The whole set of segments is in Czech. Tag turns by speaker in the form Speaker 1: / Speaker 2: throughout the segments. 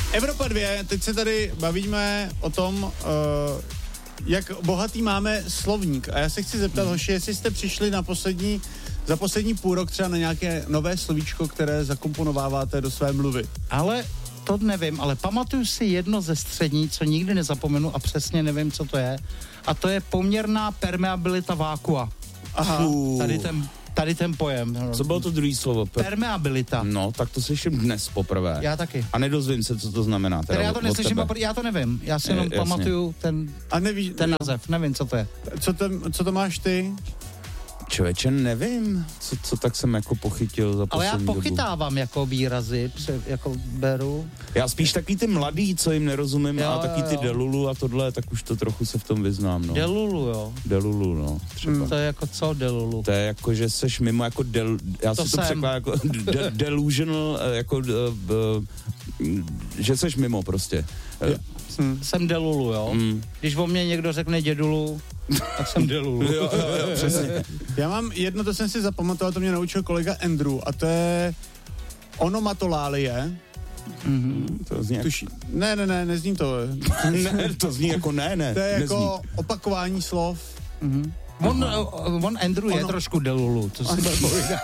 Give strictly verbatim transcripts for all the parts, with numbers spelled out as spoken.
Speaker 1: Evropa dvě, teď se tady bavíme o tom, uh, jak bohatý máme slovník. A já se chci zeptat, hmm. hoši, jestli jste přišli na poslední, za poslední půl rok třeba na nějaké nové slovíčko, které zakomponováváte do své mluvy.
Speaker 2: Ale to nevím, ale pamatuju si jedno ze střední, co nikdy nezapomenu a přesně nevím, co to je. A to je poměrná permeabilita vákua.
Speaker 1: Aha.
Speaker 2: Tady ten, tady ten pojem.
Speaker 3: Co bylo to druhý slovo? Per...
Speaker 2: Permeabilita.
Speaker 3: No, tak to slyším dnes poprvé.
Speaker 2: Já taky.
Speaker 3: A nedozvím se, co to znamená.
Speaker 2: Teda já to neslyším, popr- já to nevím. Já si jenom
Speaker 3: je,
Speaker 2: pamatuju ten,
Speaker 1: A nevíš,
Speaker 2: ten název, nevím, co to je.
Speaker 1: Co to, co to máš ty?
Speaker 3: Člověče, nevím, co, co tak jsem jako pochytil za
Speaker 2: Ale já
Speaker 3: poslední
Speaker 2: pochytávám
Speaker 3: dobu.
Speaker 2: jako výrazy, pře- jako beru.
Speaker 3: Já spíš taky ty mladý, co jim nerozumím,
Speaker 2: Jo,
Speaker 3: a taky
Speaker 2: jo,
Speaker 3: ty
Speaker 2: jo.
Speaker 3: delulu a tohle, tak už to trochu se v tom vyznám, no.
Speaker 2: Delulu, jo.
Speaker 3: Delulu, no, třeba.
Speaker 2: Hmm. To je jako co delulu?
Speaker 3: To je jako, že seš mimo jako del, já
Speaker 2: To
Speaker 3: si to
Speaker 2: jsem.
Speaker 3: překládám jako de, delusional, jako, uh, uh, že seš mimo prostě.
Speaker 2: Hmm. Jsem delulu, jo.
Speaker 3: Mm.
Speaker 2: Když o mě někdo řekne dědulu, tak jsem delulu.
Speaker 3: Jo, jo, jo, přesně.
Speaker 1: Já mám jedno, to jsem si zapamatoval, to mě naučil kolega Andrew, a to je onomatolálie.
Speaker 2: Mm-hmm.
Speaker 3: To zní jak...
Speaker 1: Tuší. Ne, ne, ne, nezní to.
Speaker 3: ne, to zní jako ne, ne.
Speaker 1: To je
Speaker 3: nezní.
Speaker 1: jako opakování slov.
Speaker 2: Mm-hmm. On, uh, on Andrew ono. je trošku delulu, to si povídá.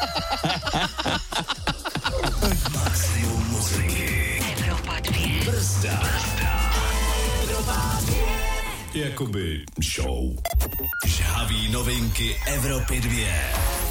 Speaker 4: Maximum muziky. Evropa dvě. Brzda. Evropa dvě. Jakoby show. Žhaví novinky Evropy dvě.